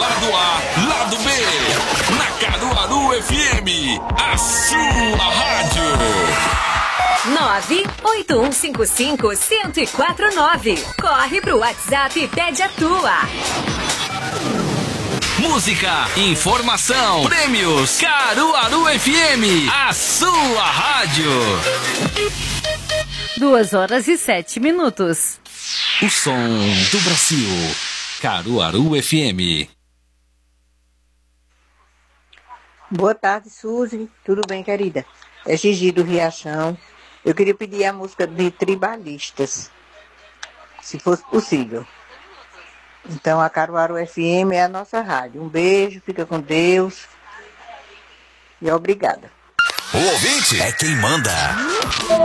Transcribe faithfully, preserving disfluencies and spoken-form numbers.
Lado A, Lado B. Na Caruaru F M, a sua rádio. nove oito um cinco cinco, zero zero quatro nove. Corre pro WhatsApp e pede a tua. Música, informação, prêmios. Caruaru F M, a sua rádio. Duas horas e sete minutos. O som do Brasil. Caruaru F M. Boa tarde, Suzy. Tudo bem, querida? É Gigi do Riachão. Eu queria pedir a música de Tribalistas, se fosse possível. Então, a Caruaru F M é a nossa rádio. Um beijo, fica com Deus. E obrigada. O ouvinte é quem manda.